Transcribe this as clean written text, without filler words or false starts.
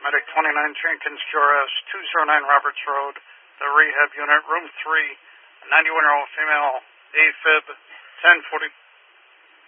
Medic 29 Jenkins, QRS 209 Roberts Road, the rehab unit, room 3, a 91-year-old female, AFib 1040.